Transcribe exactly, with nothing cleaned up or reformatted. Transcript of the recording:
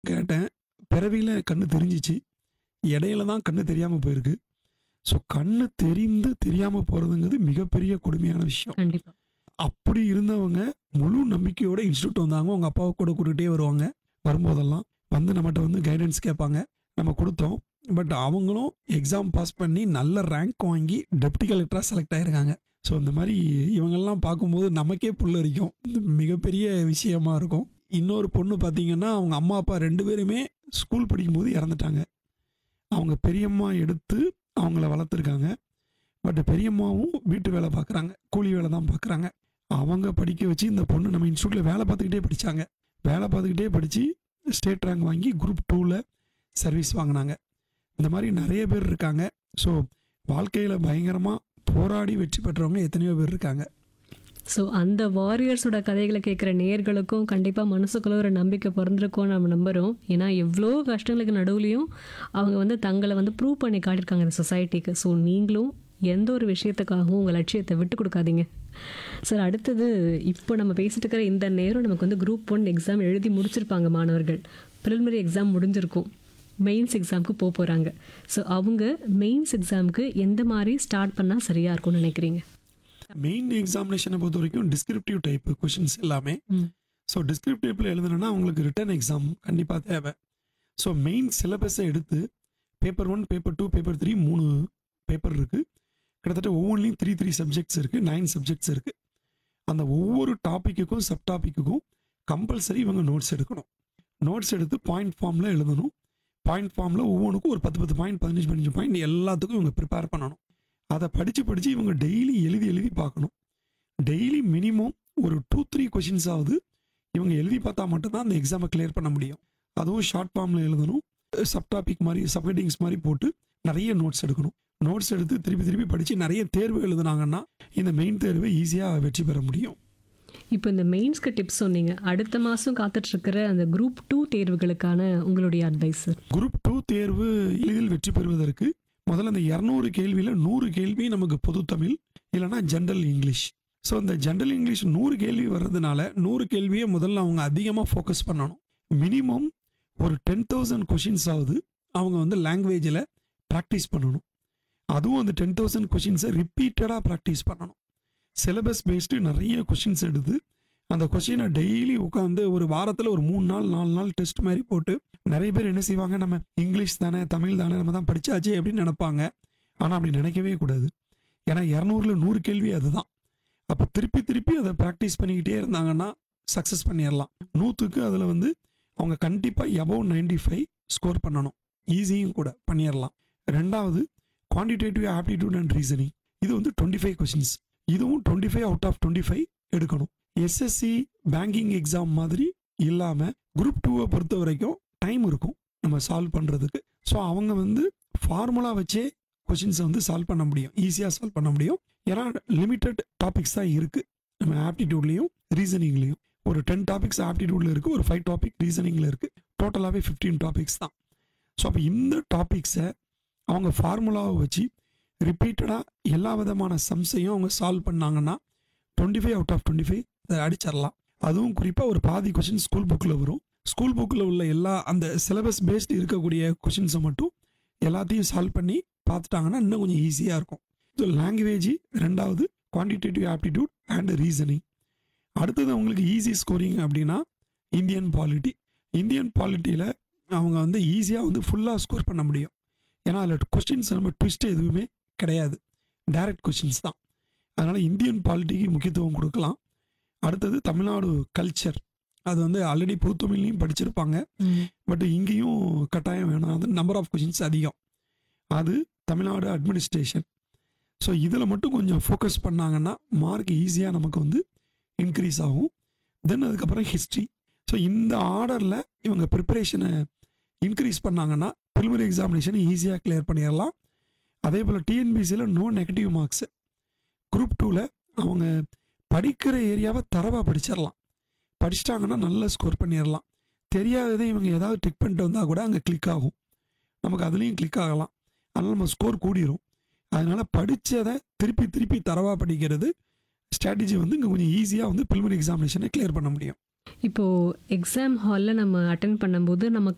கேட்டேன். பிறவியில கண்ணு தெரிஞ்சிச்சு. இடையில தான் கண்ணு தெரியாம போயிருக்கு. ஸோ கண்ணு தெரிந்து தெரியாம போறதுங்கிறது மிகப்பெரிய கொடுமையான விஷயம். கண்டிப்பா. அப்படி இருந்தவங்க முழு நம்பிக்கையோட இன்ஸ்டிடியூட் வந்தாங்க. உங்க அப்பாவ கூட கூட்டிட்டே வருவாங்க. வரும்போதெல்லாம் வந்து நம்மட்ட வந்து கைடன்ஸ் கேட்பாங்க. நம்ம குடுத்தோம். பட் அவங்களும் எக்ஸாம் பாஸ் பண்ணி நல்ல ரேங்க் வாங்கி டெப்டி கலெக்டரா செலக்ட் ஆயிருக்காங்க. ஸோ இந்த மாரி இவங்கெல்லாம் பார்க்கும்போது நமக்கே புல்லரிக்கும். இது மிகப்பெரிய விஷயமா இருக்கும். இன்னொரு பொண்ணு பார்த்தீங்கன்னா, அவங்க அம்மா, அப்பா ரெண்டு பேருமே ஸ்கூல் படிக்கும்போது இறந்துட்டாங்க. அவங்க பெரியம்மா எடுத்து அவங்கள வளர்த்துருக்காங்க. பட் பெரியம்மாவும் வீட்டு வேலை பார்க்குறாங்க. கூலி வேலை தான் பார்க்குறாங்க. அவங்க படிக்க வச்சு இந்த பொண்ணு நம்ம இன்ஸ்டியூட்ல வேலை பார்த்துக்கிட்டே படிச்சாங்க. வேலை பார்த்துக்கிட்டே படிச்சு ஸ்டேட் ரேங்க் வாங்கி குரூப் டூல சர்வீஸ் வாங்குனாங்க. இந்த மாரி நெறைய பேர் இருக்காங்க. ஸோ வாழ்க்கையில பயங்கரமா போராடி வெற்றி பெற்றவங்க எத்தனையோ பேர் இருக்காங்க. ஸோ அந்த வாரியர்ஸோட கதைகளை கேட்குற நேயர்களுக்கும் கண்டிப்பாக மனசுக்குள்ள ஒரு நம்பிக்கை பிறந்திருக்கும்னு நம்ம நம்புகிறோம். ஏன்னா எவ்வளோ கஷ்டங்களுக்கு நடுவுலையும் அவங்க வந்து தங்களை வந்து ப்ரூவ் பண்ணி காட்டியிருக்காங்க இந்த சொசைட்டிக்கு. ஸோ நீங்களும் எந்த ஒரு விஷயத்துக்காகவும் உங்கள் லட்சியத்தை விட்டு கொடுக்காதீங்க. சார், அடுத்தது இப்போ நம்ம பேசிட்டு இருக்கிற இந்த நேரம் நமக்கு வந்து குரூப் ஒன் எக்ஸாம் எழுதி முடிச்சிருப்பாங்க மாணவர்கள். ப்ரிலிமினரி எக்ஸாம் முடிஞ்சிருக்கும். மெயின்ஸ் எக்ஸாமுக்கு போக போகிறாங்க. ஸோ அவங்க மெயின்ஸ் எக்ஸாமுக்கு எந்த மாதிரி ஸ்டார்ட் பண்ணால் சரியாக இருக்கும்னு நினைக்கிறீங்க? மெயின் எக்ஸாமினேஷனை பொறுத்த வரைக்கும் டிஸ்கிரிப்டிவ் டைப் கொஷின்ஸ் எல்லாமே. ம். ஸோ டிஸ்கிரிப்டிவ்ல எழுதணும்னா அவங்களுக்கு ரிட்டன் எக்ஸாம் கண்டிப்பாக தேவை. ஸோ மெயின் சிலபஸை எடுத்து paper one, paper two, paper three மூணு பேப்பர் இருக்குது. கிட்டத்தட்ட ஒவ்வொன்றிலையும் த்ரீ த்ரீ சப்ஜெக்ட்ஸ் இருக்குது. நைன் சப்ஜெக்ட்ஸ் இருக்குது. அந்த ஒவ்வொரு டாப்பிக்குக்கும் சப் டாப்பிக்குக்கும் கம்பல்சரி இவங்க நோட்ஸ் எடுக்கணும். நோட்ஸ் எடுத்து பாயிண்ட் ஃபார்மில் எழுதணும். பாயிண்ட் ஃபார்மில் ஒவ்வொன்றுக்கும் ஒரு பத்து பத்து பாயிண்ட் பதினஞ்சு பதினஞ்சு பாயிண்ட் எல்லாத்துக்கும் இவங்க ப்ரிப்பேர் பண்ணணும். அதை படித்து படித்து இவங்க டெய்லி எழுதி எழுதி பார்க்கணும். டெய்லி மினிமம் ஒரு டூ த்ரீ கொஷின்ஸ் ஆகுது இவங்க எழுதி பார்த்தா மட்டும்தான் அந்த எக்ஸாமை கிளியர் பண்ண முடியும். அதுவும் ஷார்ட் ஃபார்மில் எழுதணும். சப் டாபிக் மாதிரி சப்ஹெட்டிங்ஸ் மாதிரி போட்டு நிறைய நோட்ஸ் எடுக்கணும். நோட்ஸ் எடுத்து திருப்பி திருப்பி படித்து நிறைய தேர்வு எழுதுனாங்கன்னா இந்த மெயின் தேர்வை ஈஸியாக வெற்றி பெற முடியும். இப்போ இந்த மெயின்ஸ்க்கு டிப்ஸ் சொன்னீங்க. அடுத்த மாதம் காத்துட்ருக்கிற அந்த குரூப் டூ தேர்வுகளுக்கான உங்களுடைய அட்வைஸ் சார்? குரூப் டூ தேர்வு எளிதில் வெற்றி பெறுவதற்கு முதல்ல இந்த இரநூறு கேள்வியில் நூறு கேள்வி நமக்கு பொது தமிழ் இல்லைனா ஜென்ரல் இங்கிலீஷ். ஸோ இந்த ஜென்ரல் இங்கிலீஷ் நூறு கேள்வி வர்றதுனால நூறு கேள்வியை முதல்ல அவங்க அதிகமாக ஃபோக்கஸ் பண்ணணும். மினிமம் ஒரு டென் தௌசண்ட் கொஷின்ஸ் ஆகுது அவங்க வந்து லாங்குவேஜில் ப்ராக்டிஸ் பண்ணணும். அதுவும் அந்த டென் தௌசண்ட் கொஷின்ஸை ரிப்பீட்டடாக ப்ராக்டிஸ் பண்ணணும். சிலபஸ் பேஸ்டு நிறைய கொஷின்ஸ் எடுத்து அந்த கொஷினை டெய்லி உட்காந்து ஒரு வாரத்தில் ஒரு மூணு நாள் நாலு நாள் டெஸ்ட் மாதிரி போட்டு நிறைய பேர் என்ன செய்வாங்க, நம்ம இங்கிலீஷ் தானே தமிழ் தானே நம்ம தான் படித்தாச்சு அப்படின்னு நினைப்பாங்க. ஆனால் அப்படி நினைக்கவே கூடாது. ஏன்னா இரநூறுல நூறு கேள்வி அதுதான். அப்போ திருப்பி திருப்பி அதை ப்ராக்டிஸ் பண்ணிக்கிட்டே இருந்தாங்கன்னா சக்ஸஸ் பண்ணிடலாம். நூற்றுக்கு அதில் வந்து அவங்க கண்டிப்பாக எபோவ் நைன்டி ஃபைவ் ஸ்கோர் பண்ணணும். ஈஸியும் கூட பண்ணிடலாம். ரெண்டாவது குவான்டிடேட்டிவ் ஆப்டிடியூட் அண்ட் ரீசனிங். இது வந்து டுவெண்ட்டி ஃபைவ் கொஷின்ஸ். இதுவும் twenty five out of twenty five எடுக்கணும். எஸ்எஸ்சி பேங்கிங் எக்ஸாம் மாதிரி இல்லாமல் குரூப் டூவை பொறுத்த வரைக்கும் டைம் இருக்கும் நம்ம சால்வ் பண்ணுறதுக்கு. ஸோ அவங்க வந்து ஃபார்முலா வச்சே கொஷின்ஸை வந்து சால்வ் பண்ண முடியும், ஈஸியாக சால்வ் பண்ண முடியும். ஏன்னா லிமிட்டட் டாபிக்ஸ் தான் இருக்குது நம்ம ஆப்டிடியூட்லேயும் ரீசனிங்லேயும். ஒரு டென் டாபிக்ஸ் ஆப்டிடியூடில் இருக்குது, ஒரு ஃபைவ் டாபிக் ரீசனிங்கில் இருக்குது. டோட்டலாகவே ஃபிஃப்டீன் டாபிக்ஸ் தான். ஸோ அப்போ இந்த டாபிக்ஸை அவங்க ஃபார்முலாவை வச்சு ரிப்பீட்டடாக எல்லா விதமான சம்ஸையும் அவங்க சால்வ் பண்ணாங்கன்னா twenty five out of twenty five அதை அடிச்சிடலாம். அதுவும் குறிப்பாக ஒரு பாதி கொஷின் ஸ்கூல் புக்கில் வரும். ஸ்கூல் புக்கில் உள்ள எல்லா அந்த சிலபஸ் பேஸ்டு இருக்கக்கூடிய கொஷின்ஸை மட்டும் எல்லாத்தையும் சால்வ் பண்ணி பார்த்துட்டாங்கன்னா இன்னும் கொஞ்சம் ஈஸியாக இருக்கும். ஸோ லாங்குவேஜ் ரெண்டாவது, குவான்டிடேட்டிவ் ஆப்டிடியூட் அண்ட் ரீசனிங். அடுத்தது அவங்களுக்கு ஈஸி ஸ்கோரிங் அப்படின்னா இந்தியன் பாலிட்டி. இந்தியன் பாலிட்டியில் அவங்க வந்து ஈஸியாக வந்து ஃபுல்லாக ஸ்கோர் பண்ண முடியும். ஏன்னா அதில் கொஸ்டின்ஸ் நம்ம ட்விஸ்ட் எதுவுமே கிடையாது, டைரக்ட் கொஸ்டின்ஸ் தான். அதனால் இந்தியன் பாலிட்டிக்கு முக்கியத்துவம் கொடுக்கலாம். அடுத்தது தமிழ்நாடு கல்ச்சர். அது வந்து ஆல்ரெடி பொதுத்தமிழ்லையும் படிச்சிருப்பாங்க. பட் இங்கேயும் கட்டாயம் வேணும். அது நம்பர் ஆஃப் கொஷின்ஸ் அதிகம். அது தமிழ்நாடு அட்மினிஸ்ட்ரேஷன். ஸோ இதில் மட்டும் கொஞ்சம் ஃபோக்கஸ் பண்ணாங்கன்னா மார்க் ஈஸியாக நமக்கு வந்து இன்க்ரீஸ் ஆகும். தென் அதுக்கப்புறம் ஹிஸ்ட்ரி. ஸோ இந்த ஆர்டரில் இவங்க ப்ரிப்பரேஷனை இன்க்ரீஸ் பண்ணாங்கன்னா ப்ரிலிமினரி எக்ஸாமினேஷனை ஈஸியாக கிளியர் பண்ணிடலாம். அதே போல் டிஎன்பிசியில் நோ நெகட்டிவ் மார்க்ஸு. குரூப் டூவில் அவங்க படிக்கிற ஏரியாவை தரவாக படிச்சிடலாம். படிச்சிட்டாங்கன்னா நல்லா ஸ்கோர் பண்ணிடலாம். தெரியாததை இவங்க ஏதாவது டிக் பண்ணிட்டு வந்தால் கூட அங்கே கிளிக் ஆகும், நமக்கு அதுலேயும் கிளிக் ஆகலாம். அதனால் நம்ம ஸ்கோர் கூடிரும். அதனால் படித்ததை திருப்பி திருப்பி தரவாக படிக்கிறது ஸ்ட்ராட்டஜி வந்து இங்கே கொஞ்சம் ஈஸியாக வந்து ப்ரிலிமினரி எக்ஸாமினேஷனை கிளியர் பண்ண முடியும். இப்போது எக்ஸாம் ஹாலில் நம்ம அட்டென்ட் பண்ணும்போது நமக்கு